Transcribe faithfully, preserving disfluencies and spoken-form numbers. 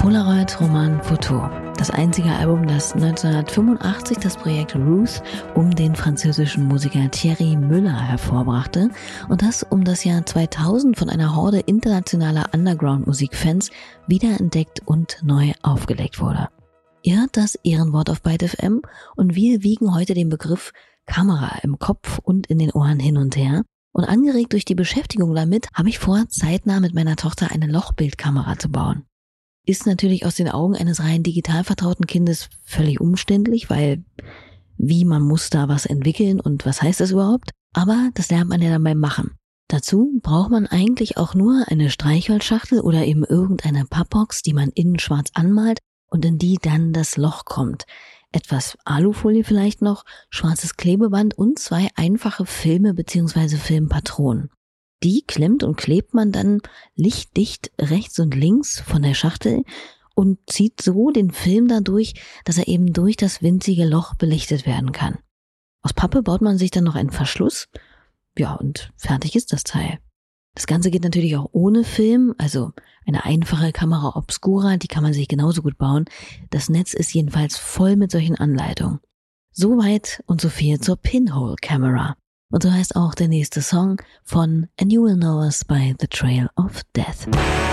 Polaroid Roman Photo. Das einzige Album, das neunzehnhundertfünfundachtzig das Projekt Ruth um den französischen Musiker Thierry Müller hervorbrachte und das um das Jahr zweitausend von einer Horde internationaler Underground-Musikfans wiederentdeckt und neu aufgelegt wurde. Ihr hört das Ehrenwort auf Byte F M und wir wiegen heute den Begriff Kamera im Kopf und in den Ohren hin und her. Und angeregt durch die Beschäftigung damit, habe ich vor, zeitnah mit meiner Tochter eine Lochbildkamera zu bauen. Ist natürlich aus den Augen eines rein digital vertrauten Kindes völlig umständlich, weil wie, man muss da was entwickeln und was heißt das überhaupt? Aber das lernt man ja dann beim Machen. Dazu braucht man eigentlich auch nur eine Streichholzschachtel oder eben irgendeine Pappbox, die man innen schwarz anmalt und in die dann das Loch kommt. Etwas Alufolie vielleicht noch, schwarzes Klebeband und zwei einfache Filme bzw. Filmpatronen. Die klemmt und klebt man dann lichtdicht rechts und links von der Schachtel und zieht so den Film dadurch, dass er eben durch das winzige Loch belichtet werden kann. Aus Pappe baut man sich dann noch einen Verschluss, ja, und fertig ist das Teil. Das Ganze geht natürlich auch ohne Film, also eine einfache Kamera Obscura, die kann man sich genauso gut bauen. Das Netz ist jedenfalls voll mit solchen Anleitungen. Soweit und so viel zur Pinhole Camera. Und so heißt auch der nächste Song von And You Will Know Us by The Trail of Death.